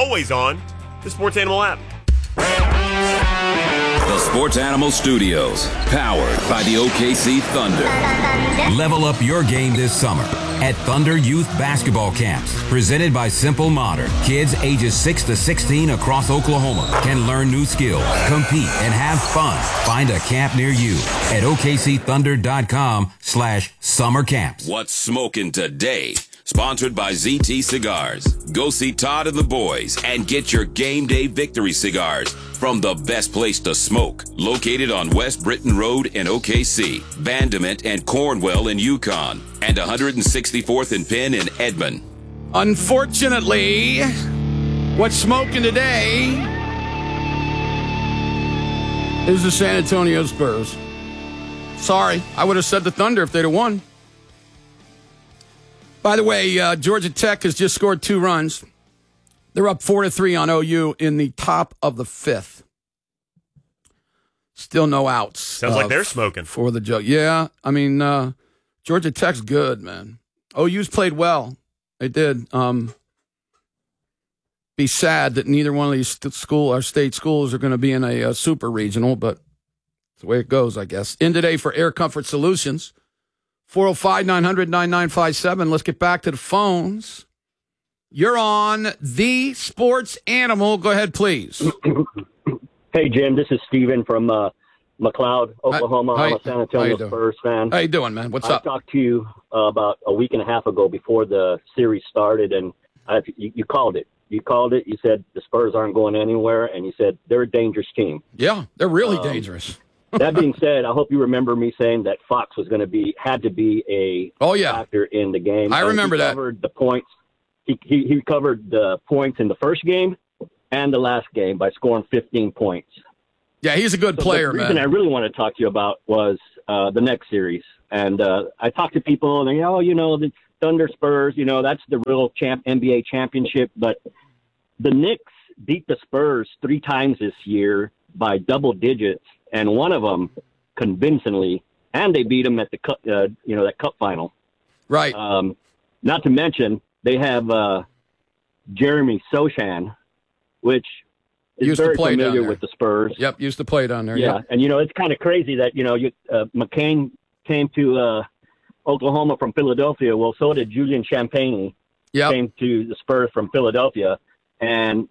always on the Sports Animal app. The Sports Animal Studios, powered by the OKC Thunder. Level up your game this summer at Thunder Youth Basketball Camps. Presented by Simple Modern. Kids ages 6 to 16 across Oklahoma can learn new skills, compete, and have fun. Find a camp near you at OKCThunder.com/summer camps. What's smoking today? Sponsored by ZT Cigars. Go see Todd and the boys and get your game day victory cigars from the best place to smoke. Located on West Britain Road in OKC, Bandiment and Cornwell in Yukon, and 164th and Penn in Edmond. Unfortunately, what's smoking today is the San Antonio Spurs. Sorry, I would have said the Thunder if they'd have won. By the way, Georgia Tech has just scored 2 runs. They're up 4-3 on OU in the top of the 5th. Still no outs. Sounds like they're smoking. For the jug. Yeah, I mean, Georgia Tech's good, man. OU's played well. They did. Be sad that neither one of these state schools are going to be in a super regional, but that's the way it goes, I guess. In today for Air Comfort Solutions. 405-900-9957. Let's get back to the phones. You're on the Sports Animal. Go ahead, please. Hey, Jim. This is Steven from McLeod, Oklahoma. I'm a San Antonio Spurs fan. How you doing, man? What's up? I talked to you about a week and a half ago before the series started, and you called it. You called it. You said the Spurs aren't going anywhere, and you said they're a dangerous team. Yeah, they're really dangerous. That being said, I hope you remember me saying that Fox was going to had to be a factor in the game. I remember that. He covered the points. He covered the points in the first game and the last game by scoring 15 points. Yeah, he's a good player, man. The reason I really want to talk to you about was the next series. And I talked to people, and they the Thunder Spurs, that's the real NBA championship. But the Knicks beat the Spurs 3 times this year by double digits, and one of them convincingly, and they beat them at the cup, that cup final. Right. Not to mention they have Jeremy Sochan, which is used very to play familiar with the Spurs. Yep, used to play down there. Yeah, yep. And it's kind of crazy that McCain came to Oklahoma from Philadelphia. Well, so did Julian Champagnie. Yep. Came to the Spurs from Philadelphia, and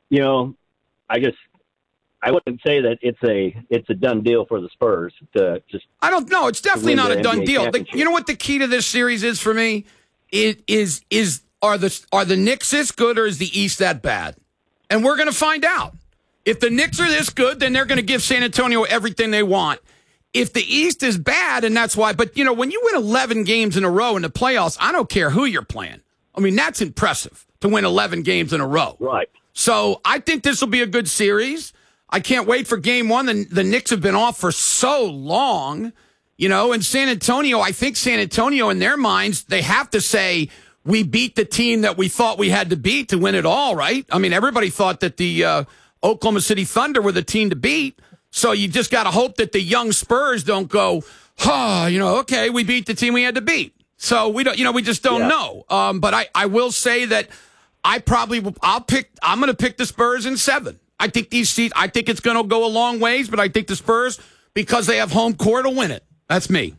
I wouldn't say that it's a done deal for the Spurs to just. I don't know. It's definitely not a done NBA deal. You know what the key to this series is for me? Are the Knicks this good, or is the East that bad? And we're going to find out. If the Knicks are this good, then they're going to give San Antonio everything they want. If the East is bad, and that's why. But when you win 11 games in a row in the playoffs, I don't care who you're playing. I mean, that's impressive to win 11 games in a row. Right. So I think this will be a good series. I can't wait for game 1. The Knicks have been off for so long, and San Antonio, I think San Antonio in their minds, they have to say, we beat the team that we thought we had to beat to win it all, right? I mean, everybody thought that the Oklahoma City Thunder were the team to beat. So you just got to hope that the young Spurs don't go, okay, we beat the team we had to beat. So we don't, we just don't know. But I will say that I'm going to pick the Spurs in 7. I think I think it's going to go a long ways, but I think the Spurs, because they have home court, will win it. That's me.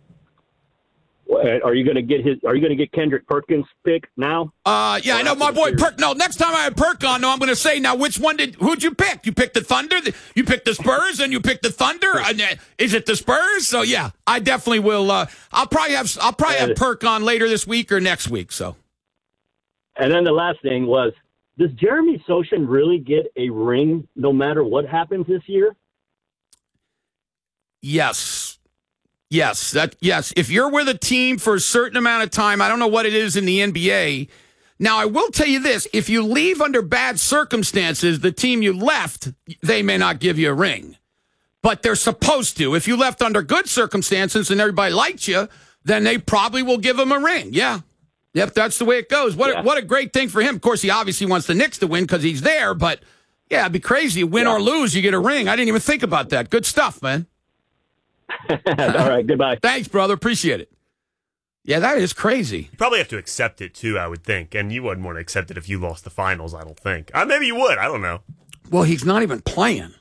Are you going to get Kendrick Perkins' pick now? Yeah, I know my boy Perk. No, next time I have Perk on, I'm going to say, now who'd you pick? You picked the Thunder, you picked the Spurs, and you picked the Thunder. Is it the Spurs? So yeah, I definitely will. I'll probably have Perk on later this week or next week. So. And then the last thing was, does Jeremy Sochan really get a ring no matter what happens this year? Yes. Yes. If you're with a team for a certain amount of time, I don't know what it is in the NBA. Now, I will tell you this. If you leave under bad circumstances, the team you left, they may not give you a ring. But they're supposed to. If you left under good circumstances and everybody liked you, then they probably will give them a ring. Yeah. Yep, that's the way it goes. What a great thing for him. Of course, he obviously wants the Knicks to win because he's there. But, yeah, it'd be crazy. Win or lose, you get a ring. I didn't even think about that. Good stuff, man. All right, goodbye. Thanks, brother. Appreciate it. Yeah, that is crazy. You probably have to accept it, too, I would think. And you wouldn't want to accept it if you lost the finals, I don't think. Maybe you would. I don't know. Well, he's not even playing.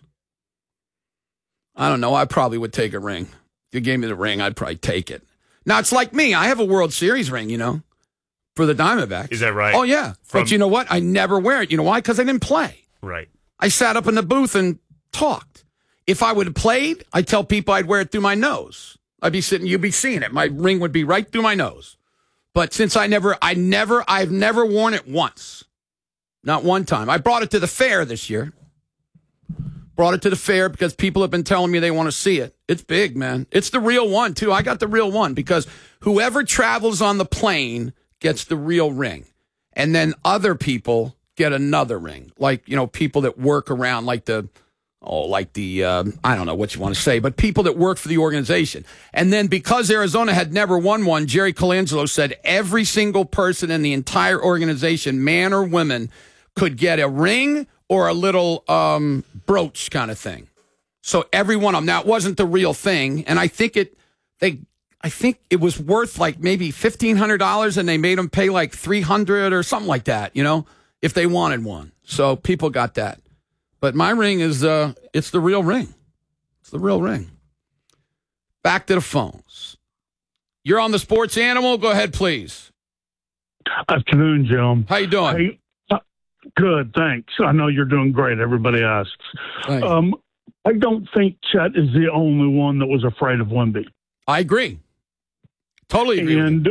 I don't know. I probably would take a ring. If you gave me the ring, I'd probably take it. Now, it's like me. I have a World Series ring, for the Diamondbacks. Is that right? Oh, yeah. But you know what? I never wear it. You know why? Because I didn't play. Right. I sat up in the booth and talked. If I would have played, I'd tell people I'd wear it through my nose. I'd be sitting, you'd be seeing it. My ring would be right through my nose. But since I've never worn it once. Not one time. I brought it to the fair this year. Brought it to the fair because people have been telling me they want to see it. It's big, man. It's the real one, too. I got the real one because whoever travels on the plane gets the real ring. And then other people get another ring. Like, people that work around like the I don't know what you want to say, but people that work for the organization. And then because Arizona had never won one, Jerry Colangelo said every single person in the entire organization, man or woman, could get a ring or a little brooch kind of thing. So every one of them. Now, it wasn't the real thing, and I think it was worth like maybe $1,500, and they made them pay like $300 or something like that, if they wanted one. So people got that. But my ring is, it's the real ring. It's the real ring. Back to the phones. You're on the Sports Animal. Go ahead, please. Afternoon, Jim. How you doing? Hey, good, thanks. I know you're doing great. Everybody asks. I don't think Chet is the only one that was afraid of Wemby. I agree. Totally agree. And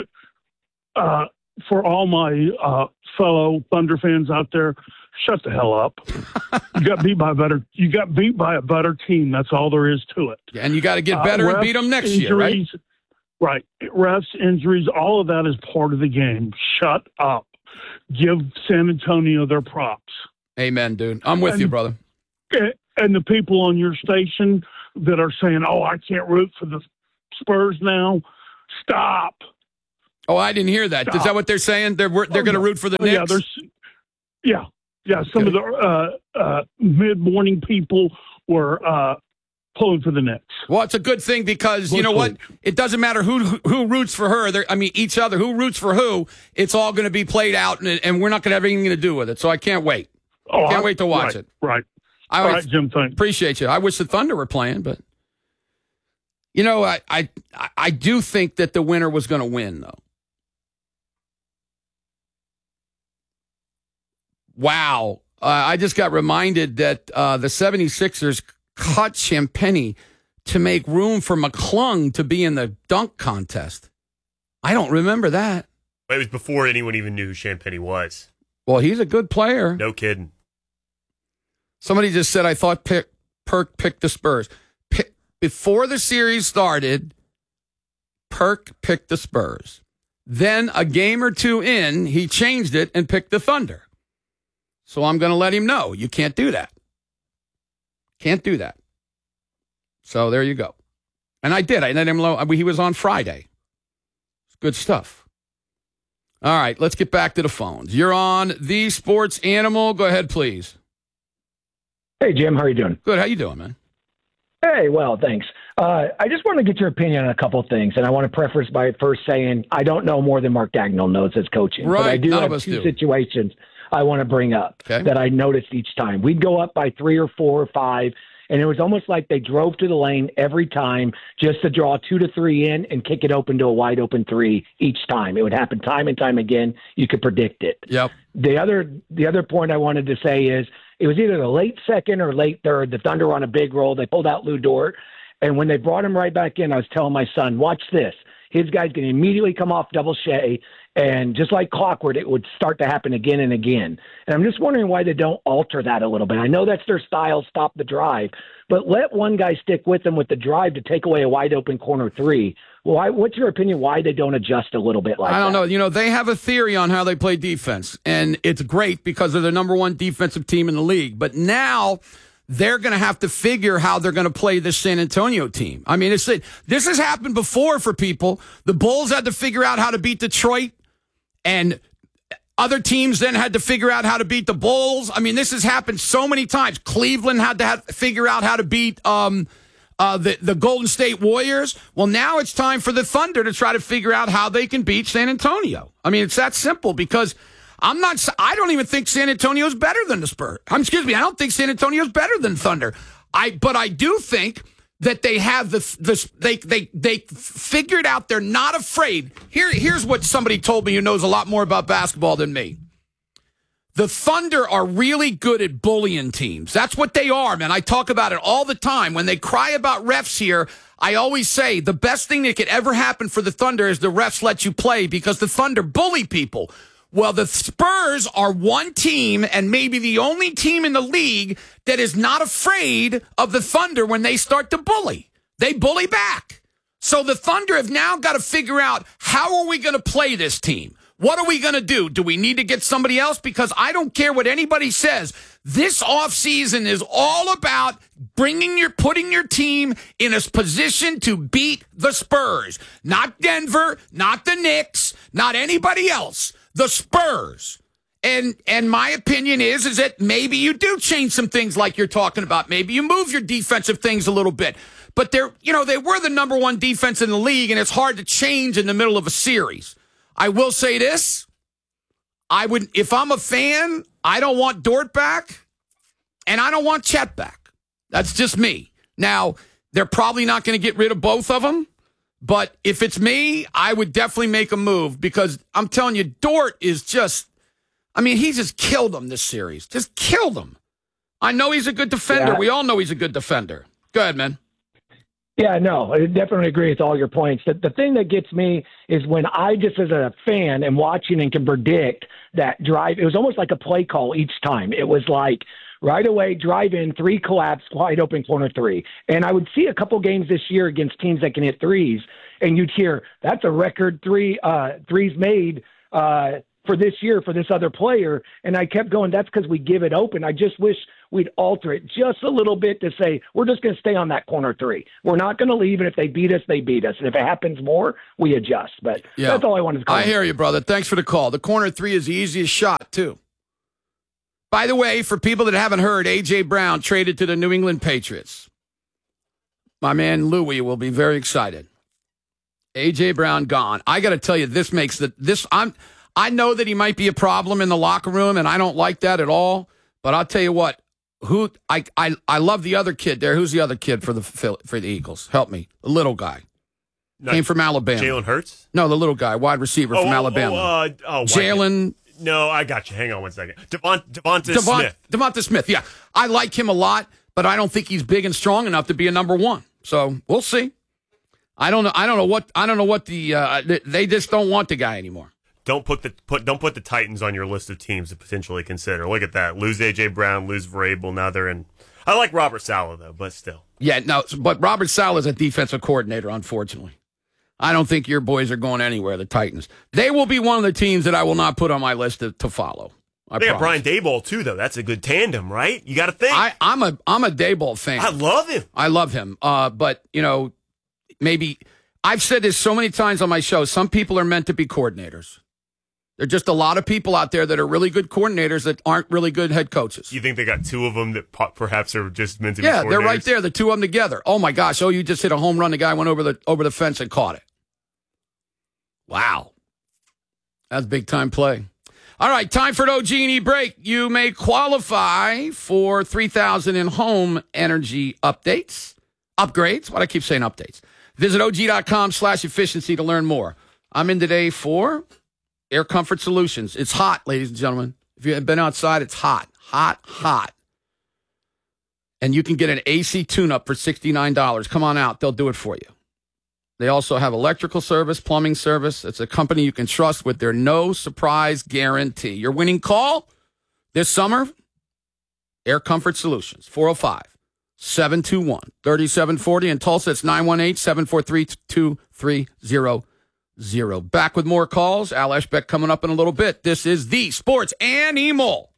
for all my fellow Thunder fans out there, shut the hell up. You got beat by a better team. That's all there is to it. And you got to get better and beat them next year, right? Right. Refs, injuries, all of that is part of the game. Shut up. Give San Antonio their props. Amen, dude. I'm with you, brother. And the people on your station that are saying, "Oh, I can't root for the Spurs now," stop. Oh, I didn't hear that. Stop. Is that what they're saying? They're going to root for the Knicks? Yeah. Some of the mid-morning people were pulling for the Knicks. Well, it's a good thing because you know what? It doesn't matter who roots for her. Each other. Who roots for who? It's all going to be played out, and we're not going to have anything to do with it. So I can't wait. Can't wait to watch it. Right. All right, Jim. Thanks. Appreciate you. I wish the Thunder were playing, but I do think that the winner was going to win, though. Wow. I just got reminded that the 76ers cut Champagnie to make room for McClung to be in the dunk contest. I don't remember that. It was before anyone even knew who Champagnie was. Well, he's a good player. No kidding. Somebody just said, I thought Perk picked the Spurs. Before the series started, Perk picked the Spurs. Then a game or two in, he changed it and picked the Thunder. So I'm going to let him know. You can't do that. Can't do that. So there you go. And I did. I let him know. He was on Friday. It's good stuff. All right, let's get back to the phones. You're on the Sports Animal. Go ahead, please. Hey, Jim. How are you doing? Good. How you doing, man? Hey, well, thanks. I just want to get your opinion on a couple of things, and I want to preface by first saying I don't know more than Mark Dagnall knows as coaching. Right. But I do None have of us two do. situations I want to bring up that I noticed each time. We'd go up by 3 or 4 or 5, and it was almost like they drove to the lane every time just to draw 2 to 3 in and kick it open to a wide open 3 each time. It would happen time and time again. You could predict it. Yep. The other point I wanted to say is it was either the late second or late third. The Thunder were on a big roll. They pulled out Lou Dort. And when they brought him right back in, I was telling my son, watch this. His guy's going to immediately come off double Shea. And just like clockwork, it would start to happen again and again. And I'm just wondering why they don't alter that a little bit. I know that's their style, stop the drive. But let one guy stick with them with the drive to take away a wide open corner 3. Well, what's your opinion why they don't adjust a little bit like that? I don't know. You know, they have a theory on how they play defense. And it's great because they're the number 1 defensive team in the league. But now they're going to have to figure how they're going to play this San Antonio team. I mean, this has happened before for people. The Bulls had to figure out how to beat Detroit, and other teams then had to figure out how to beat the Bulls. I mean, this has happened so many times. Cleveland had to figure out how to beat the Golden State Warriors. Well, now it's time for the Thunder to try to figure out how they can beat San Antonio. I mean, it's that simple because I don't even think San Antonio's better than the Spurs. I don't think San Antonio's better than Thunder. But I do think that they have they figured out they're not afraid. Here's what somebody told me who knows a lot more about basketball than me. The Thunder are really good at bullying teams. That's what they are, man. I talk about it all the time. When they cry about refs here, I always say the best thing that could ever happen for the Thunder is the refs let you play because the Thunder bully people. Well, the Spurs are one team and maybe the only team in the league that is not afraid of the Thunder when they start to bully. They bully back. So the Thunder have now got to figure out how are we going to play this team? What are we going to do? Do we need to get somebody else? Because I don't care what anybody says. This offseason is all about putting your team in a position to beat the Spurs. Not Denver, not the Knicks, not anybody else. The Spurs. And my opinion is that maybe you do change some things like you're talking about. Maybe you move your defensive things a little bit. But they were the number one defense in the league, and it's hard to change in the middle of a series. I will say this. If I'm a fan, I don't want Dort back, and I don't want Chet back. That's just me. Now, they're probably not going to get rid of both of them, but if it's me, I would definitely make a move because I'm telling you, Dort is just, he just killed them this series. Just killed them. I know he's a good defender. Yeah. We all know he's a good defender. Go ahead, man. Yeah, no, I definitely agree with all your points. The thing that gets me is when I just as a fan am watching and can predict that drive, it was almost like a play call each time. It was like right away, drive in, 3 collapse, wide open corner 3. And I would see a couple games this year against teams that can hit threes, and you'd hear, that's a record threes made for this year for this other player. And I kept going, that's because we give it open. I just wish we'd alter it just a little bit to say, we're just going to stay on that corner 3. We're not going to leave, and if they beat us, they beat us. And if it happens more, we adjust. But that's all I wanted to call. I hear you, brother. Thanks for the call. The corner 3 is the easiest shot, too. By the way, for people that haven't heard, A.J. Brown traded to the New England Patriots. My man Louie will be very excited. A.J. Brown gone. I got to tell you, this makes I know that he might be a problem in the locker room, and I don't like that at all. But I'll tell you what, I love the other kid there. Who's the other kid for the Eagles? Help me. The little guy. Came from Alabama. Jalen Hurts? No, the little guy, wide receiver from Alabama. Jalen. No, I got you. Hang on one second. Devonta Smith. Devonta Smith, yeah. I like him a lot, but I don't think he's big and strong enough to be a number 1. So we'll see. I don't know what they just don't want the guy anymore. Don't put the Titans on your list of teams to potentially consider. Look at that. Lose A.J. Brown, lose Vrabel. Now they're in. I like Robert Saleh, though, but still. Yeah, no, but Robert Saleh is a defensive coordinator, unfortunately. I don't think your boys are going anywhere, the Titans. They will be one of the teams that I will not put on my list to follow. They got Brian Daboll, too, though. That's a good tandem, right? You got to think. I'm a Daboll fan. I love him. I love him. But, maybe I've said this so many times on my show. Some people are meant to be coordinators. There are just a lot of people out there that are really good coordinators that aren't really good head coaches. You think they got 2 of them that perhaps are just meant to be coordinators? Yeah, they're right there, the 2 of them together. Oh, my gosh. Oh, you just hit a home run. The guy went over the fence and caught it. Wow. That's big-time play. All right, time for an OG&E break. You may qualify for 3,000 in home energy upgrades. Why do I keep saying updates? Visit OG.com/efficiency to learn more. I'm in today for Air Comfort Solutions. It's hot, ladies and gentlemen. If you have been outside, it's hot. Hot, hot. And you can get an AC tune-up for $69. Come on out. They'll do it for you. They also have electrical service, plumbing service. It's a company you can trust with their no-surprise guarantee. Your winning call this summer, Air Comfort Solutions, 405-721-3740. In Tulsa, it's 918-743-2300. Back with more calls. Al Eschbeck coming up in a little bit. This is the Sports Animal.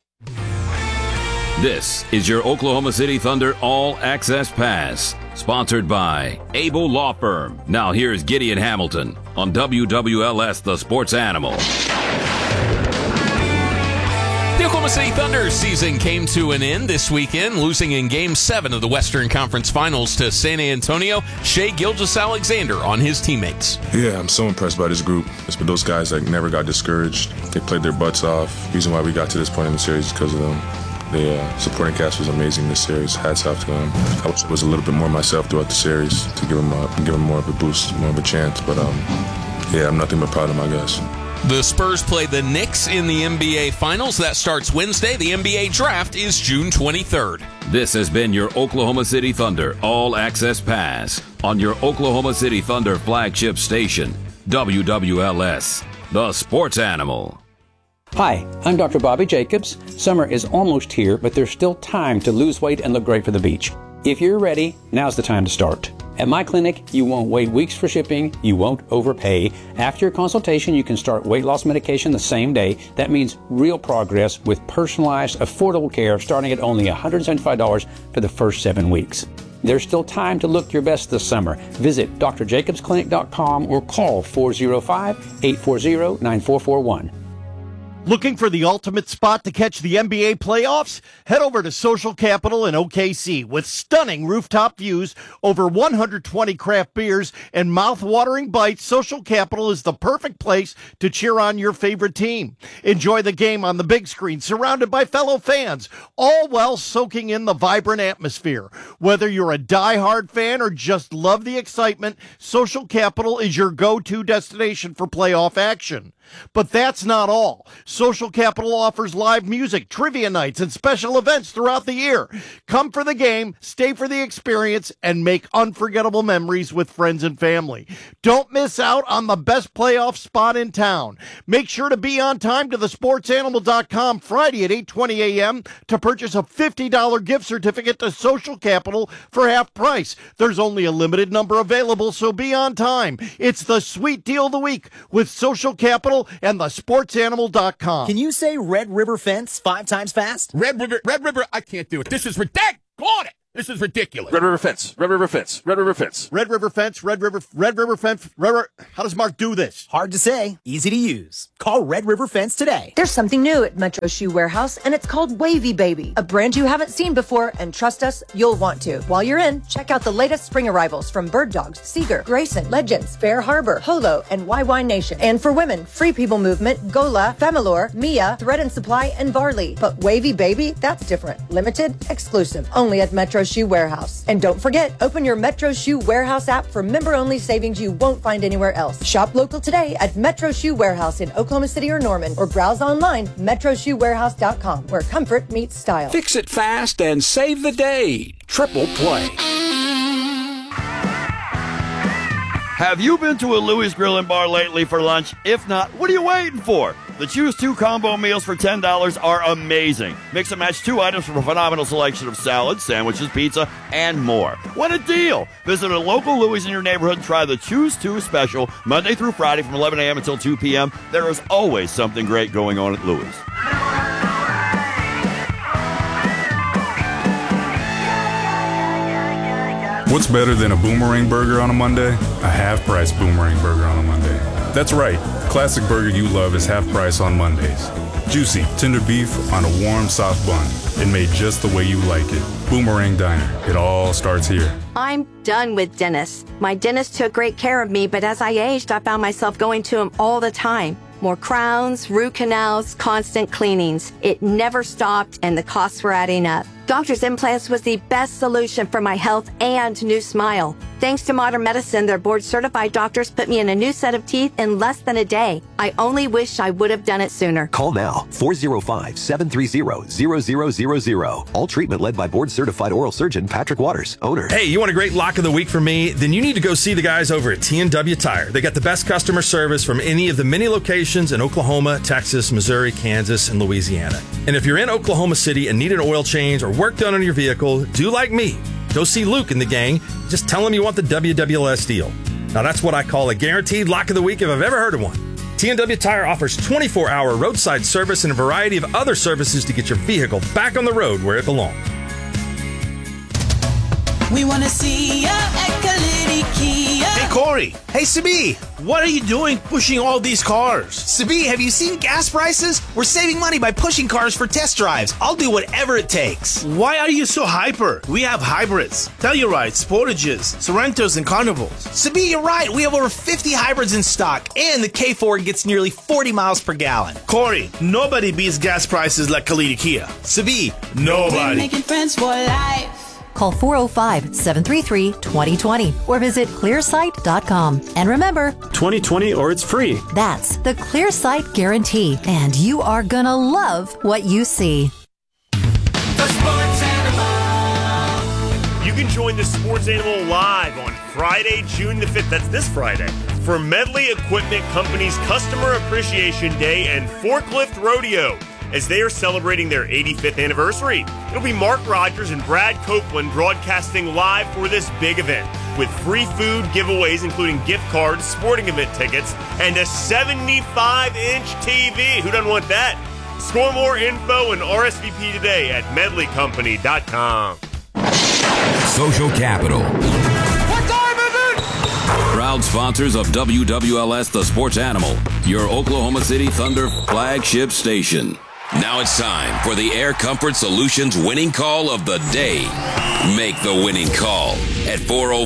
This is your Oklahoma City Thunder All Access Pass, sponsored by Abel Law Firm. Now here's Gideon Hamilton on WWLS, the Sports Animal. The Oklahoma City Thunder season came to an end this weekend, losing in Game 7 of the Western Conference Finals to San Antonio. Shai Gilgeous-Alexander on his teammates. Yeah, I'm so impressed by this group. It's been those guys that never got discouraged. They played their butts off. The reason why we got to this point in the series is because of them. The supporting cast was amazing this series. Hats off to them. I wish I was a little bit more myself throughout the series to give them more of a boost, more of a chance. But yeah, I'm nothing but proud of my guys. The Spurs play the Knicks in the NBA Finals. That starts Wednesday. The NBA Draft is June 23rd. This has been your Oklahoma City Thunder All Access Pass on your Oklahoma City Thunder flagship station, WWLS, the sports animal. Hi, I'm Dr. Bobby Jacobs. Summer is almost here, but there's still time to lose weight and look great for the beach. If you're ready, now's the time to start. At my clinic, you won't wait weeks for shipping, you won't overpay. After your consultation, you can start weight loss medication the same day. That means real progress with personalized, affordable care starting at only $175 for the first 7 weeks. There's still time to look your best this summer. Visit drjacobsclinic.com or call 405-840-9441. Looking for the ultimate spot to catch the NBA playoffs? Head over to Social Capital in OKC with stunning rooftop views, over 120 craft beers, and mouth-watering bites. Social Capital is the perfect place to cheer on your favorite team. Enjoy the game on the big screen, surrounded by fellow fans, all while soaking in the vibrant atmosphere. Whether you're a diehard fan or just love the excitement, Social Capital is your go-to destination for playoff action. But that's not all. Social Capital offers live music, trivia nights, and special events throughout the year. Come for the game, stay for the experience, and make unforgettable memories with friends and family. Don't miss out on the best playoff spot in town. Make sure to be on time to thesportsanimal.com Friday at 8:20 a.m. to purchase a $50 gift certificate to Social Capital for half price. There's only a limited number available, so be on time. It's the sweet deal of the week with Social Capital and thesportsanimal.com. Can you say Red River Fence 5 times fast? Red River, I can't do it. This is ridiculous. This is ridiculous. Red River Fence, Red River Fence, Red River Fence. Red River Fence, Red River Fence, How does Mark do this? Hard to say, easy to use. Call Red River Fence today. There's something new at Metro Shoe Warehouse, and it's called Wavy Baby, a brand you haven't seen before, and trust us, you'll want to. While you're in, check out the latest spring arrivals from Bird Dogs, Seeger, Grayson, Legends, Fair Harbor, Holo, and YY Nation. And for women, Free People Movement, Gola, Femalore, Mia, Thread and Supply, and Varley. But Wavy Baby, that's different. Limited, exclusive, only at Metro Shoe Warehouse. And don't forget, open your Metro Shoe Warehouse app for member-only savings you won't find anywhere else. Shop local today at Metro Shoe Warehouse in Oklahoma City or Norman, or browse online, metroshoewarehouse.com, where comfort meets style. Fix it fast and save the day. Triple Play. Have you been to a Louis Grill and Bar lately for lunch? If not, what are you waiting for? The Choose 2 combo meals for $10 are amazing. Mix and match 2 items from a phenomenal selection of salads, sandwiches, pizza, and more. What a deal! Visit a local Louis in your neighborhood and try the Choose 2 special Monday through Friday from 11 a.m. until 2 p.m. There is always something great going on at Louis. What's better than a Boomerang Burger on a Monday? A half-price Boomerang Burger on a Monday. That's right. The classic burger you love is half price on Mondays. Juicy, tender beef on a warm, soft bun. And made just the way you like it. Boomerang Diner. It all starts here. I'm done with dentists. My dentist took great care of me, but as I aged, I found myself going to him all the time. More crowns, root canals, constant cleanings. It never stopped, and the costs were adding up. Doctor's Implants was the best solution for my health and new smile. Thanks to modern medicine, their board-certified doctors put me in a new set of teeth in less than a day. I only wish I would have done it sooner. Call now, 405-730-0000. All treatment led by board-certified oral surgeon Patrick Waters, owner. Hey, you want a great lock of the week from me? Then you need to go see the guys over at T&W Tire. They got the best customer service from any of the many locations in Oklahoma, Texas, Missouri, Kansas, and Louisiana. And if you're in Oklahoma City and need an oil change or work done on your vehicle, do like me. Go see Luke and the gang. Just tell him you want the WWLS deal. Now that's what I call a guaranteed lock of the week if I've ever heard of one. T&W Tire offers 24-hour roadside service and a variety of other services to get your vehicle back on the road where it belongs. We want to see ya at Calypso. Hey, Corey. Hey, Sabi. What are you doing pushing all these cars? Sabi, have you seen gas prices? We're saving money by pushing cars for test drives. I'll do whatever it takes. Why are you so hyper? We have hybrids, Tellurides, Sportages, Sorrentos, and Carnivals. Sabi, you're right. We have over 50 hybrids in stock, and the K4 gets nearly 40 miles per gallon. Corey, nobody beats gas prices like Kalita Kia. Sabi, nobody. Making friends for life. Call 405-733-2020 or visit clearsight.com. And remember, 2020 or it's free. That's the ClearSight Guarantee. And you are going to love what you see. The Sports Animal. You can join the Sports Animal live on Friday, June the 5th. That's this Friday. For Medley Equipment Company's Customer Appreciation Day and Forklift Rodeo, as they are celebrating their 85th anniversary. It'll be Mark Rogers and Brad Copeland broadcasting live for this big event with free food giveaways, including gift cards, sporting event tickets, and a 75-inch TV. Who doesn't want that? Score more info and RSVP today at medleycompany.com. Social Capital. What time is it? Proud sponsors of WWLS The Sports Animal, your Oklahoma City Thunder flagship station. Now it's time for the Air Comfort Solutions winning call of the day. Make the winning call at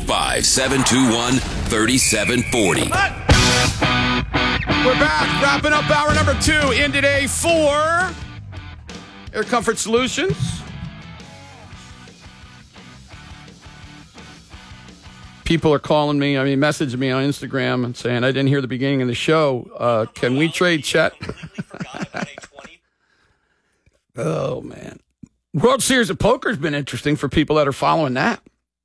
405-721-3740. We're back, wrapping up hour number 2 in today for Air Comfort Solutions. People are calling me, messaging me on Instagram and saying, I didn't hear the beginning of the show. Can we trade Chet? Oh, man. World Series of Poker has been interesting for people that are following that.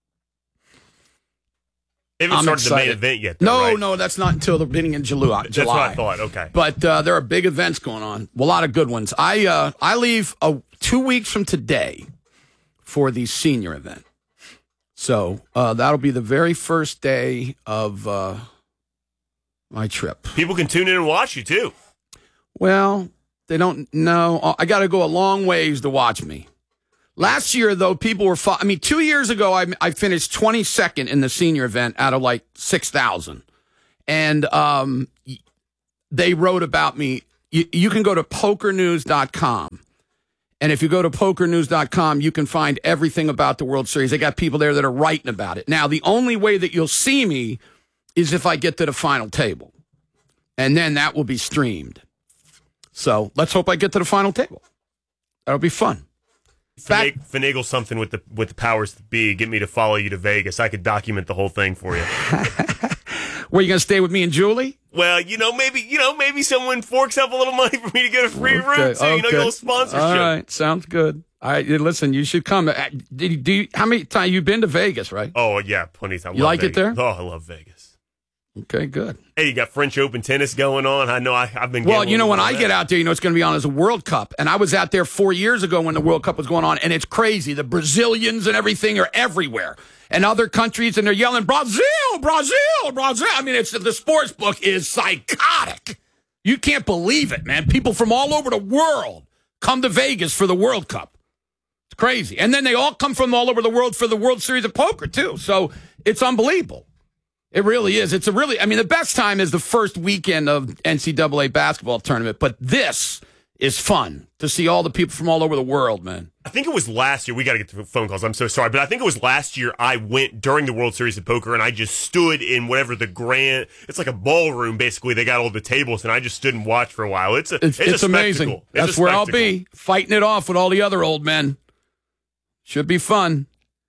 They haven't started the main event yet, though, No, that's not until the beginning of July. That's what I thought, okay. But there are big events going on, a lot of good ones. I leave 2 weeks from today for the senior event. So that'll be the very first day of my trip. People can tune in and watch you, too. Well, they don't know. I got to go a long ways to watch me. Last year, though, people were 2 years ago, I finished 22nd in the senior event out of like 6,000. And they wrote about me. You can go to pokernews.com. And if you go to pokernews.com, you can find everything about the World Series. They got people there that are writing about it. Now, the only way that you'll see me is if I get to the final table. And then that will be streamed. So let's hope I get to the final table. That'll be fun. Finagle something with the powers that be. Get me to follow you to Vegas. I could document the whole thing for you. Where you gonna stay with me and Julie? Well, maybe someone forks up a little money for me to get a free room. So a little sponsorship. All right, sounds good. All right, listen, you should come. How many times you've been to Vegas, right? Oh yeah, plenty of times. You like it there? Oh, I love Vegas. Okay, good. Hey, you got French Open tennis going on. I know I've been. Well, when I get out there, it's going to be on as a World Cup. And I was out there 4 years ago when the World Cup was going on, and it's crazy. The Brazilians and everything are everywhere. And other countries, and they're yelling, Brazil, Brazil, Brazil. The sports book is psychotic. You can't believe it, man. People from all over the world come to Vegas for the World Cup. It's crazy. And then they all come from all over the world for the World Series of Poker, too. So it's unbelievable. It really is. It's the best time is the first weekend of NCAA basketball tournament, but this is fun to see all the people from all over the world, man. I think it was last year. We got to get to phone calls. I'm so sorry, but I think it was last year I went during the World Series of Poker and I just stood in whatever it's like a ballroom, basically. They got all the tables and I just stood and watched for a while. It's amazing. That's where I'll be, fighting it off with all the other old men. Should be fun.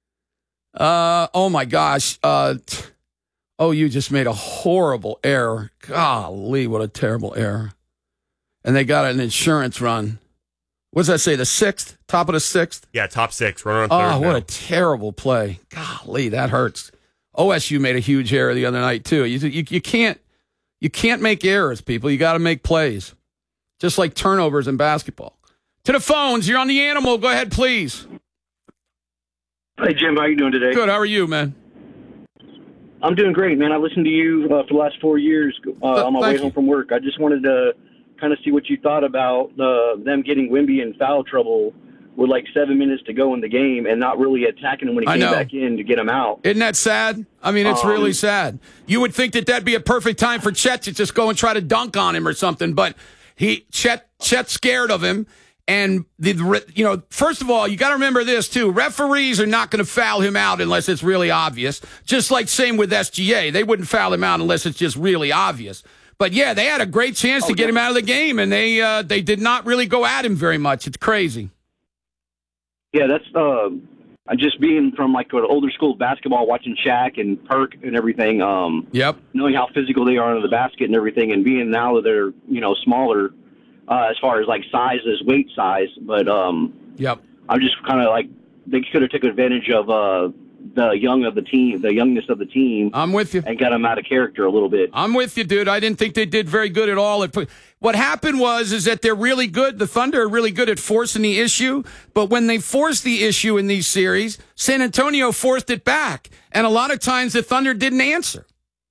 Oh my gosh. Oh, you just made a horrible error. Golly, what a terrible error. And they got an insurance run. What does that say, the 6th? Top of the 6th? Yeah, top 6. Runner on third. Oh, what a terrible play. Golly, that hurts. OSU made a huge error the other night, too. You can't make errors, people. You got to make plays. Just like turnovers in basketball. To the phones. You're on the Animal. Go ahead, please. Hey, Jim. How you doing today? Good. How are you, man? I'm doing great, man. I listened to you for the last 4 years on my way home from work. I just wanted to kind of see what you thought about them getting Wemby in foul trouble with like 7 minutes to go in the game and not really attacking him when he came back in to get him out. Isn't that sad? I mean, it's really sad. You would think that that'd be a perfect time for Chet to just go and try to dunk on him or something, but Chet's scared of him. And, first of all, you got to remember this, too. Referees are not going to foul him out unless it's really obvious. Just like same with SGA. They wouldn't foul him out unless it's just really obvious. But, yeah, they had a great chance to get him out of the game, and they did not really go at him very much. It's crazy. Yeah, that's just being from, like, older school basketball, watching Shaq and Perk and everything. Knowing how physical they are under the basket and everything, and being now that they're, smaller, as far as like weight size, but I'm just kind of like they could have taken advantage of the youngness of the team. I'm with you, and got them out of character a little bit. I'm with you, dude. I didn't think they did very good at all. What happened is that they're really good. The Thunder are really good at forcing the issue, but when they force the issue in these series, San Antonio forced it back, and a lot of times the Thunder didn't answer.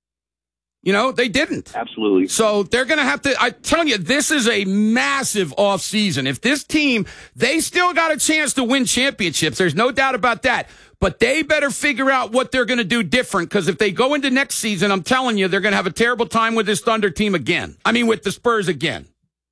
They didn't. Absolutely. So they're going to have to, I'm telling you, this is a massive offseason. If this team, they still got a chance to win championships. There's no doubt about that. But they better figure out what they're going to do different, because if they go into next season, I'm telling you, they're going to have a terrible time with this Thunder team again. I mean, with the Spurs again.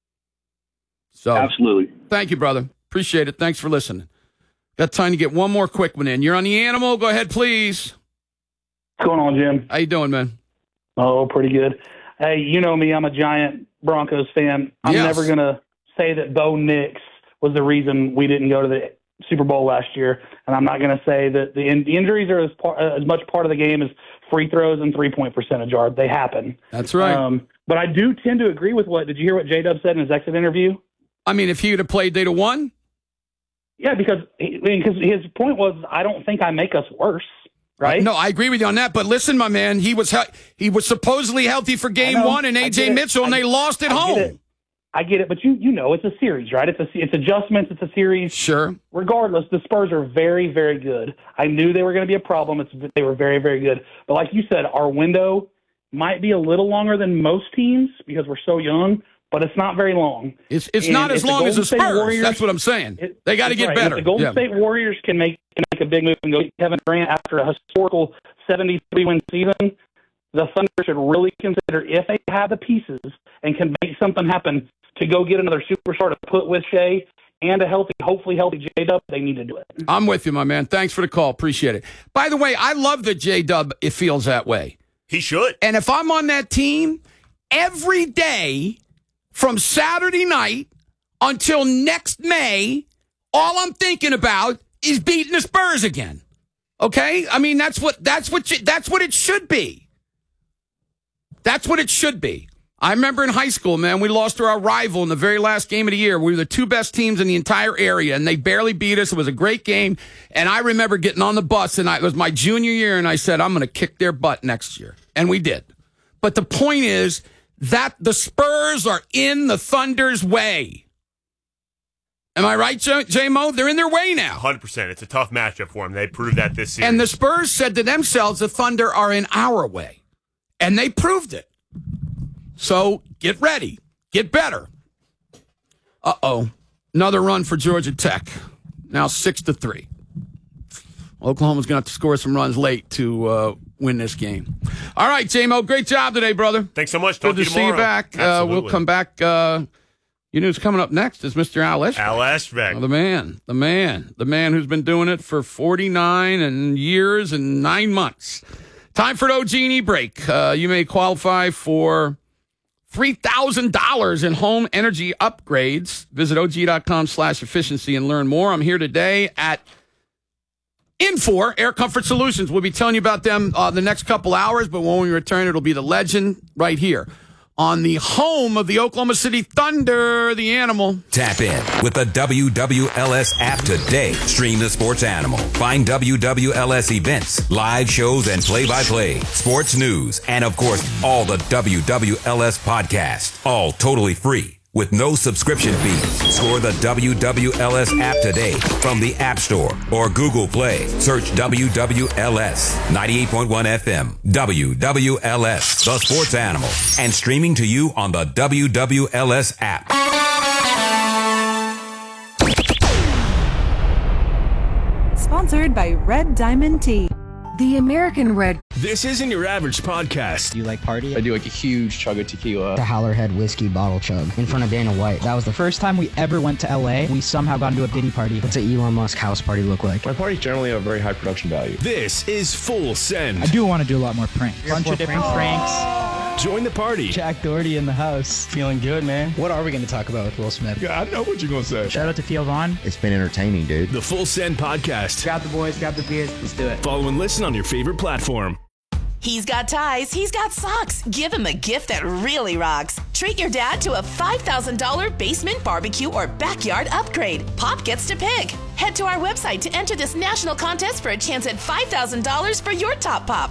So absolutely. Thank you, brother. Appreciate it. Thanks for listening. Got time to get one more quick one in. You're on the Animal. Go ahead, please. What's going on, Jim? How you doing, man? Oh, pretty good. Hey, you know me. I'm a giant Broncos fan. I'm never going to say that Bo Nix was the reason we didn't go to the Super Bowl last year, and I'm not going to say that the injuries are as much part of the game as free throws and three-point percentage are. They happen. That's right. But I do tend to agree with did you hear what J-Dub said in his exit interview? I mean, if he would have played, they'd have won? Yeah, because his point was, I don't think I make us worse. Right? No, I agree with you on that. But listen, my man, he was supposedly healthy for game one, and A.J. Mitchell, and they lost at home. I get it, but you know it's a series, right? It's adjustments. It's a series. Sure. Regardless, the Spurs are very, very good. I knew they were going to be a problem. They were very, very good. But like you said, our window might be a little longer than most teams because we're so young, but it's not very long. It's not as long as the Spurs. Warriors, that's what I'm saying. They got to get better. If the Golden State Warriors can make a big move and go get Kevin Durant after a historical 73-win season, the Thunder should really consider, if they have the pieces and can make something happen, to go get another superstar to put with Shea and hopefully healthy J-Dub. They need to do it. I'm with you, my man. Thanks for the call. Appreciate it. By the way, I love that J-Dub it feels that way. He should. And if I'm on that team, every day from Saturday night until next May, all I'm thinking about is beating the Spurs again. Okay? I mean, that's what it should be. That's what it should be. I remember in high school, man, we lost to our rival in the very last game of the year. We were the two best teams in the entire area, and they barely beat us. It was a great game. And I remember getting on the bus, and it was my junior year, and I said, I'm going to kick their butt next year. And we did. But the point is that the Spurs are in the Thunder's way. Am I right, J-Mo? They're in their way now. 100%. It's a tough matchup for them. They proved that this season. And the Spurs said to themselves, the Thunder are in our way. And they proved it. So get ready. Get better. Uh-oh. Another run for Georgia Tech. Now 6-3. Oklahoma's going to have to score some runs late to win this game. All right, J-Mo, great job today, brother. Thanks so much. Good to see you back. We'll come back. You know who's coming up next is Mr. Al Eschbeck. Al Eschbeck. The man who's been doing it for 49 years and 9 months. Time for an OG&E break. You may qualify for $3,000 in home energy upgrades. Visit OG.com/efficiency and learn more. I'm here today at Infor Air Comfort Solutions. We'll be telling you about them the next couple hours, but when we return, it'll be the legend right here on the home of the Oklahoma City Thunder, the Animal. Tap in with the WWLS app today. Stream the Sports Animal. Find WWLS events, live shows, and play-by-play, sports news, and, of course, all the WWLS podcasts. All totally free with no subscription fees. Score the WWLS app today from the App Store or Google Play. Search WWLS 98.1 FM, WWLS, the Sports Animal, and streaming to you on the WWLS app. Sponsored by Red Diamond Tea. The American Red. This isn't your average podcast. Do you like party? I do like a huge chug of tequila. The Howlerhead whiskey bottle chug in front of Dana White. That was the first time we ever went to LA. We somehow got into a Diddy party. What's an Elon Musk house party look like? My parties generally have very high production value. This is Full Send. I do want to do a lot more pranks. A bunch of different pranks. Join the party. Jack Doherty in the house. Feeling good, man. What are we going to talk about with Will Smith? Yeah, I know what you're going to say. Shout out to Theo Vaughn. It's been entertaining, dude. The Full Send podcast. Grab the boys, grab the beers. Let's do it. Follow and listen on your favorite platform. He's got ties, he's got socks. Give him a gift that really rocks. Treat your dad to a $5,000 basement barbecue or backyard upgrade. Pop gets to pick. Head to our website to enter this national contest for a chance at $5,000 for your top pop.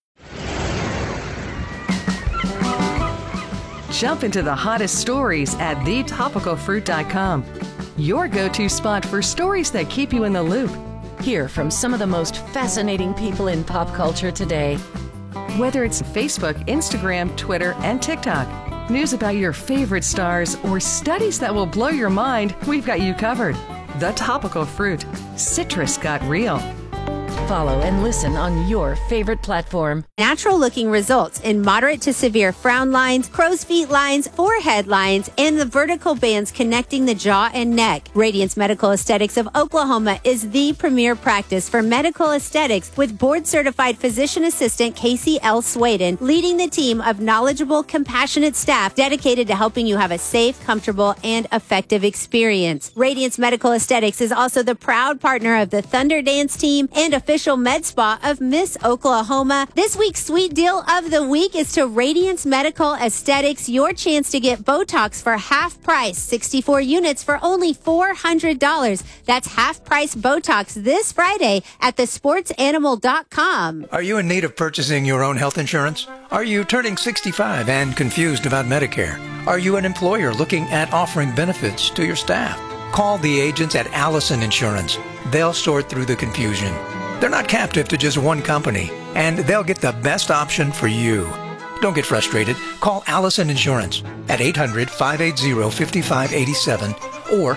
Jump into the hottest stories at thetopicalfruit.com. Your go-to spot for stories that keep you in the loop. Hear from some of the most fascinating people in pop culture today. Whether it's Facebook, Instagram, Twitter, and TikTok, news about your favorite stars, or studies that will blow your mind, we've got you covered. The Topical Fruit. Citrus got real. Follow and listen on your favorite platform. Natural looking results in moderate to severe frown lines, crow's feet lines, forehead lines, and the vertical bands connecting the jaw and neck. Radiance Medical Aesthetics of Oklahoma is the premier practice for medical aesthetics, with board certified physician assistant Casey L. Swaden leading the team of knowledgeable, compassionate staff dedicated to helping you have a safe, comfortable, and effective experience. Radiance Medical Aesthetics is also the proud partner of the Thunder Dance team and official med spa of Miss Oklahoma. This week's sweet deal of the week is to Radiance Medical Aesthetics. Your chance to get Botox for half price, 64 units for only $400. That's half price Botox this Friday at thesportsanimal.com. Are you in need of purchasing your own health insurance? Are you turning 65 and confused about Medicare? Are you an employer looking at offering benefits to your staff? Call the agents at Allison Insurance. They'll sort through the confusion. They're not captive to just one company, and they'll get the best option for you. Don't get frustrated. Call Allison Insurance at 800-580-5587 or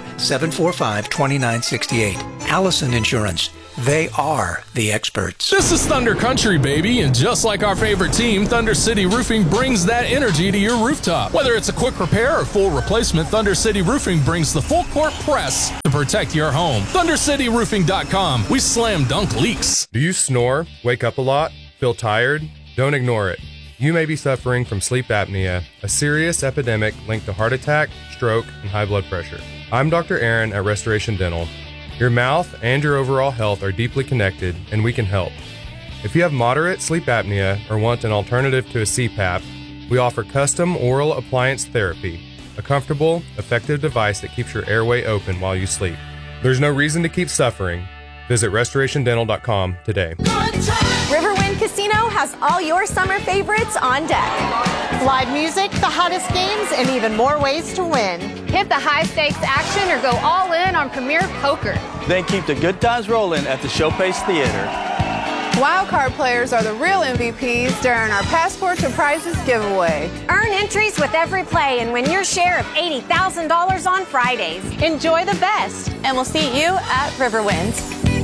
745-2968. Allison Insurance. They are the experts. This is Thunder Country, baby, and just like our favorite team, Thunder City Roofing brings that energy to your rooftop. Whether it's a quick repair or full replacement, Thunder City Roofing brings the full court press to protect your home. ThunderCityRoofing.com. We slam dunk leaks. Do you snore, wake up a lot, feel tired? Don't ignore it. You may be suffering from sleep apnea, a serious epidemic linked to heart attack, stroke, and high blood pressure. I'm Dr. Aaron at Restoration Dental. Your mouth and your overall health are deeply connected, and we can help. If you have moderate sleep apnea or want an alternative to a CPAP, we offer custom oral appliance therapy, a comfortable, effective device that keeps your airway open while you sleep. There's no reason to keep suffering. Visit restorationdental.com today. Riverwind Casino has all your summer favorites on deck. Live music, the hottest games, and even more ways to win. Hit the high-stakes action or go all in on Premier Poker. Then keep the good times rolling at the Showpace Theater. Wildcard players are the real MVPs during our Passport to Prizes giveaway. Earn entries with every play and win your share of $80,000 on Fridays. Enjoy the best, and we'll see you at Riverwind.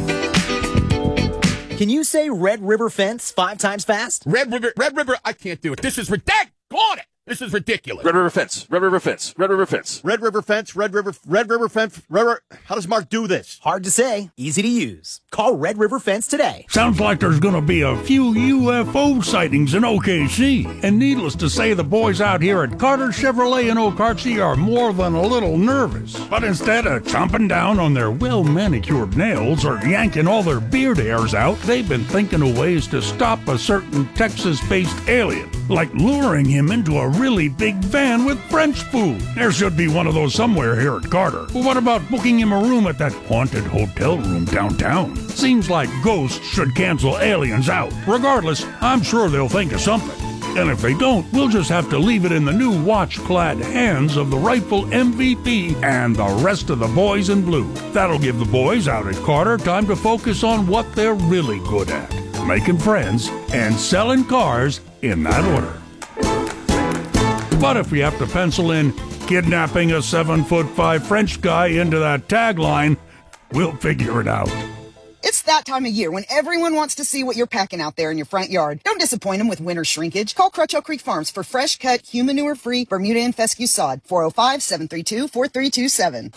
Can you say Red River Fence 5 times fast? Red River, I can't do it. This is ridiculous. This is ridiculous. Red River Fence, Red River Fence, Red River Fence. Red River Fence, Red River Fence, How does Mark do this? Hard to say, easy to use. Call Red River Fence today. Sounds like there's gonna be a few UFO sightings in OKC. And needless to say, the boys out here at Carter Chevrolet in Okarche are more than a little nervous. But instead of chomping down on their well-manicured nails or yanking all their beard hairs out, they've been thinking of ways to stop a certain Texas-based alien, like luring him into a really big van with French food. There should be one of those somewhere here at Carter. But what about booking him a room at that haunted hotel room downtown? Seems like ghosts should cancel aliens out. Regardless, I'm sure they'll think of something. And if they don't, we'll just have to leave it in the new watch-clad hands of the rightful MVP and the rest of the boys in blue. That'll give the boys out at Carter time to focus on what they're really good at: making friends and selling cars in that order. But if we have to pencil in kidnapping a 7'5" French guy into that tagline, we'll figure it out. It's that time of year when everyone wants to see what you're packing out there in your front yard. Don't disappoint them with winter shrinkage. Call Crutcho Creek Farms for fresh cut, human manure-free Bermuda and fescue sod. 405-732-4327.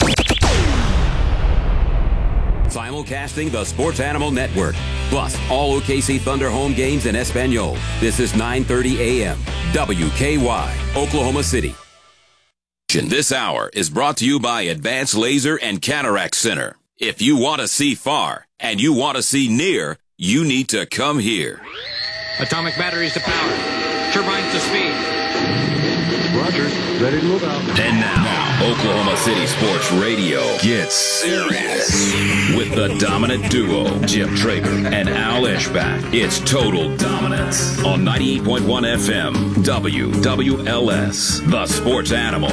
Simulcasting the Sports Animal Network. Plus, all OKC Thunder home games in Espanol. This is 9:30 a.m. WKY, Oklahoma City. This hour is brought to you by Advanced Laser and Cataract Center. If you want to see far and you want to see near, you need to come here. Atomic batteries to power. Turbines to speed. Roger. Ready to move out. And now, Oklahoma City Sports Radio gets serious with the dominant duo, Jim Traeger and Al Eschbach. It's total dominance on 98.1 FM, WWLS, the Sports Animal.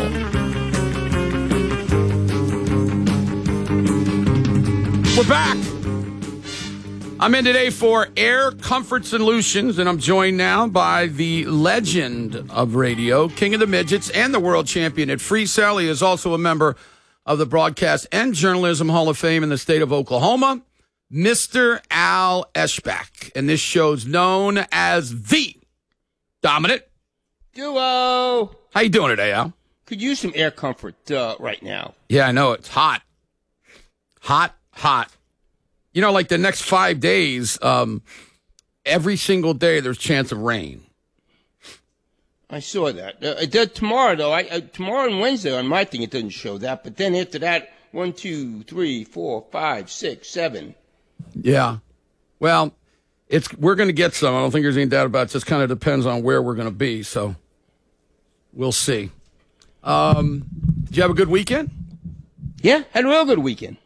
We're back. I'm in today for Air Comfort Solutions, and I'm joined now by the legend of radio, King of the Midgets, and the world champion at Freestyle. He is also a member of the Broadcast and Journalism Hall of Fame in the state of Oklahoma, Mr. Al Eschbach. And this show's known as the Dominant Duo. How you doing today, Al? Could use some air comfort right now. Yeah, I know. It's hot. Hot. You know, like the next 5 days, every single day there's chance of rain. I saw that. Tomorrow, though, tomorrow and Wednesday on my thing, it doesn't show that. But then after that, 1, 2, 3, 4, 5, 6, 7. Yeah. Well, we're going to get some. I don't think there's any doubt about it. It just kind of depends on where we're going to be. So we'll see. Did you have a good weekend? Yeah, had a real good weekend.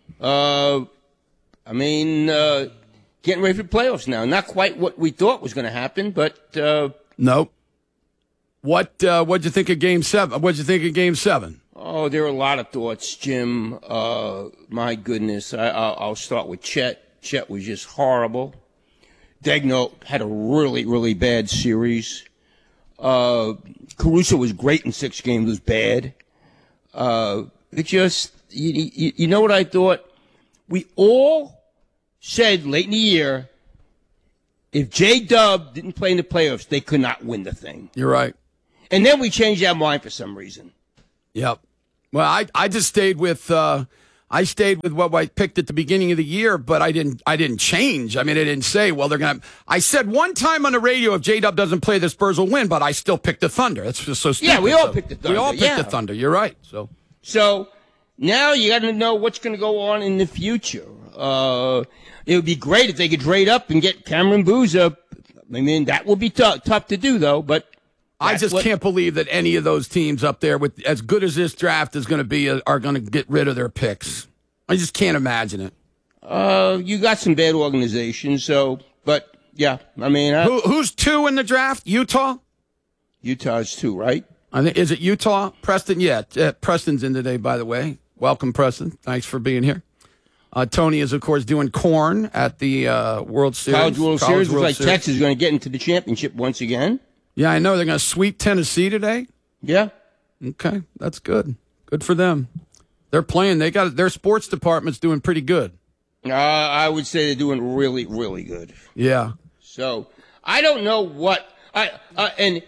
Getting ready for playoffs now. Not quite what we thought was going to happen, but nope. What'd you think of Game 7? What'd you think of Game 7? Oh, there were a lot of thoughts, Jim. My goodness. I'll start with Chet. Chet was just horrible. Degno had a really, really bad series. Caruso was great in 6 games, was bad. It just, you know what I thought? We all said late in the year, if J-Dub didn't play in the playoffs, they could not win the thing. You're right. And then we changed our mind for some reason. Yep. Well, I just stayed with what I picked at the beginning of the year, but I didn't change. I mean, I didn't say, well, they're going to. I said one time on the radio, if J-Dub doesn't play, the Spurs will win, but I still picked the Thunder. That's just so stupid. Yeah, we all picked the Thunder. We all picked the Thunder. You're right. So now you got to know what's going to go on in the future. It would be great if they could trade up and get Cameron Boozer. I mean, that would be tough to do, though. But I just can't believe that any of those teams up there, with as good as this draft is going to be, are going to get rid of their picks. I just can't imagine it. You got some bad organizations, but yeah, I mean, who's 2 in the draft? Utah. Utah's 2, right? I think is it Utah? Preston? Yeah, Preston's in today, by the way. Welcome, Preston. Thanks for being here. Tony is, of course, doing corn at the World Series. College World Series. Looks like Texas is going to get into the championship once again. Yeah, I know. They're going to sweep Tennessee today. Yeah. Okay, that's good. Good for them. They're playing. They got their sports department's doing pretty good. I would say they're doing really, really good. Yeah. So I don't know what and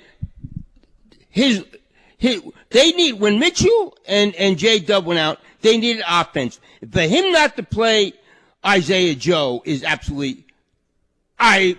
they need when Mitchell and J-Dub went out. They needed offense. For him not to play Isaiah Joe is absolutely. I'm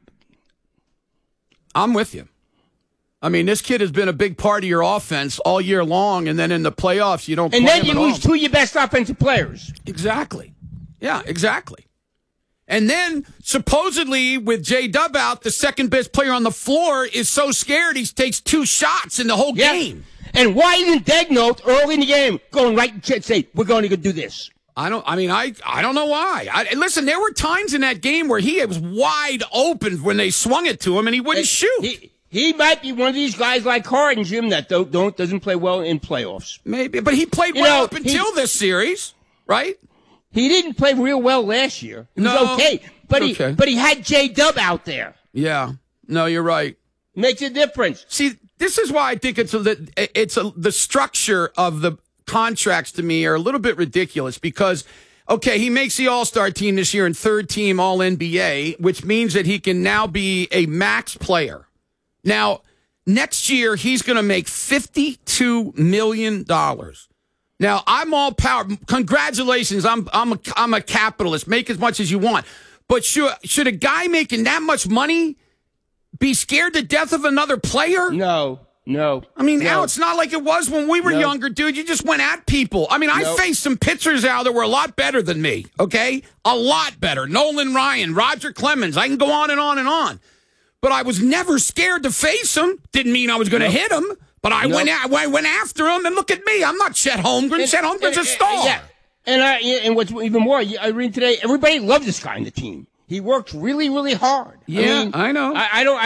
with you. I mean, this kid has been a big part of your offense all year long, and then in the playoffs, you don't. And then you lose 2 of your best offensive players. Exactly. Yeah, exactly. And then supposedly with J-Dub out, the second best player on the floor is so scared he takes 2 shots in the whole game. And why isn't Degno early in the game going right and say, we're going to go do this? I don't know why. Listen, there were times in that game where he was wide open when they swung it to him and he wouldn't shoot. He might be one of these guys like Harden, Jim, that doesn't play well in playoffs. Maybe, but he played well up until this series, right? He didn't play real well last year. He was okay, but he had J-Dub out there. Yeah, no, you're right. Makes a difference. See, this is why I think the structure of the contracts to me are a little bit ridiculous because Okay, he makes the All-Star team this year and third team All-NBA, which means that he can now be a max player. Now, next year, he's going to make $52 million. Now, I'm all power. Congratulations, I'm a capitalist. Make as much as you want. But should a guy making that much money be scared to death of another player? No. I mean, Al, it's not like it was when we were younger, dude. You just went at people. I mean, I faced some pitchers out that were a lot better than me, okay? A lot better. Nolan Ryan, Roger Clemens. I can go on and on and on. But I was never scared to face him. Didn't mean I was going to hit him. But I went after him, and look at me. I'm not Chet Holmgren. Chet Holmgren's a star. Yeah. And what's even more, I read today, everybody loves this guy on the team. He works really, really hard. Yeah, I know.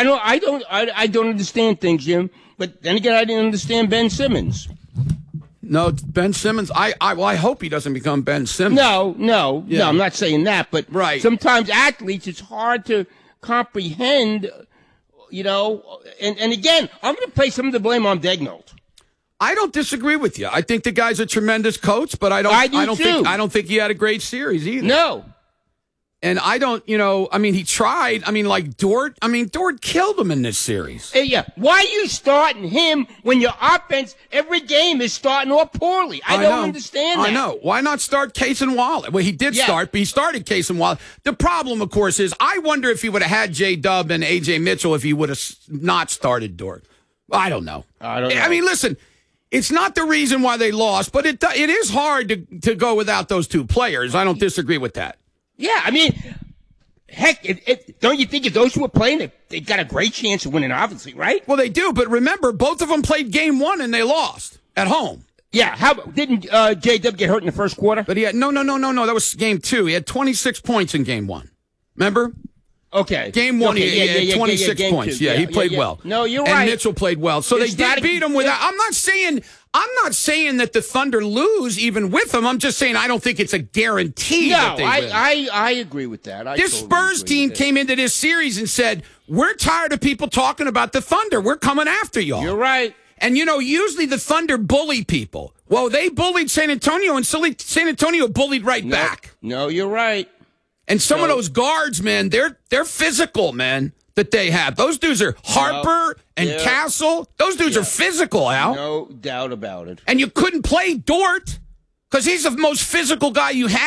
I don't understand things, Jim. But then again, I didn't understand Ben Simmons. No, Ben Simmons. I hope he doesn't become Ben Simmons. No, I'm not saying that. But sometimes athletes, it's hard to comprehend, you know. And again, I'm going to place some of the blame on Degnault. I don't disagree with you. I think the guy's a tremendous coach, but I don't think he had a great series either. No. And I don't, he tried. I mean, like Dort. I mean, Dort killed him in this series. Yeah. Why are you starting him when your offense every game is starting off poorly? I don't understand that. I know. Why not start Case and Wallace? Well, he did start, but he started Case and Wallace. The problem, of course, is I wonder if he would have had J-Dub and A.J. Mitchell if he would have not started Dort. I don't know. I mean, listen, it's not the reason why they lost, but it is hard to go without those two players. I don't disagree with that. Yeah, I mean, heck, don't you think if those two were playing, they got a great chance of winning, obviously, right? Well, they do, but remember, both of them played game one and they lost at home. Yeah, didn't J-Dub get hurt in the first quarter? But he had, no, that was game two. He had 26 points in game one. Remember? Okay. Game one, he had 26 points. Yeah, he played well. No, you're right. And Mitchell played well. So they did beat him without. I'm not saying that the Thunder lose even with him. I'm just saying I don't think it's a guarantee that they win. I agree with that. This Spurs team came into this series and said, we're tired of people talking about the Thunder. We're coming after y'all. You're right. And, usually the Thunder bully people. Well, they bullied San Antonio, and San Antonio bullied back. No, you're right. And some of those guards, man, they're physical, man, that they have. Those dudes are Harper and Castle. Those dudes are physical, Al. No doubt about it. And you couldn't play Dort because he's the most physical guy you have.